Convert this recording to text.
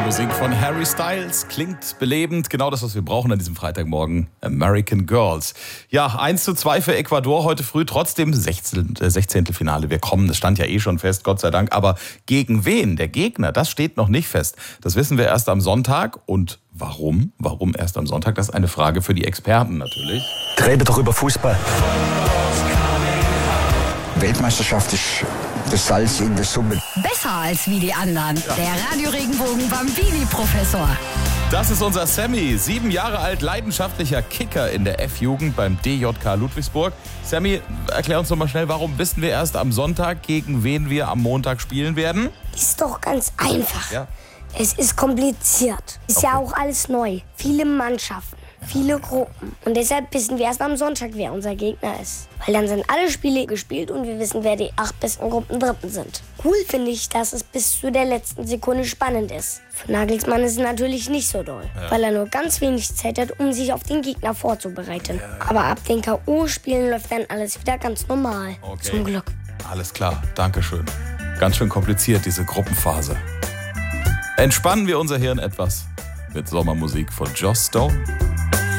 Musik von Harry Styles klingt belebend. Genau das, was wir brauchen an diesem Freitagmorgen. American Girls. Ja, 1:2 für Ecuador heute früh. Trotzdem 16. Finale. Wir kommen, das stand ja eh schon fest, Gott sei Dank. Aber gegen wen? Der Gegner, das steht noch nicht fest. Das wissen wir erst am Sonntag. Und warum? Warum erst am Sonntag? Das ist eine Frage für die Experten natürlich. Rede doch über Fußball. Weltmeisterschaft ist das Salz in der Suppe. Besser als wie die anderen. Ja. Der Radio-Regenbogen-Bambini-Professor. Das ist unser Sammy, 7 Jahre alt, leidenschaftlicher Kicker in der F-Jugend beim DJK Ludwigsburg. Sammy, erklär uns doch mal schnell, warum wissen wir erst am Sonntag, gegen wen wir am Montag spielen werden? Ist doch ganz einfach. Ja. Es ist kompliziert. Ist ja auch alles neu. Viele Mannschaften, viele Gruppen. Und deshalb wissen wir erst am Sonntag, wer unser Gegner ist. Weil dann sind alle Spiele gespielt und wir wissen, wer die 8 besten Gruppen Dritten sind. Cool finde ich, dass es bis zu der letzten Sekunde spannend ist. Für Nagelsmann ist es natürlich nicht so doll, weil er nur ganz wenig Zeit hat, um sich auf den Gegner vorzubereiten. Aber ab den K.O.-Spielen läuft dann alles wieder ganz normal. Okay. Zum Glück. Alles klar, dankeschön. Ganz schön kompliziert, diese Gruppenphase. Entspannen wir unser Hirn etwas mit Sommermusik von Joss Stone.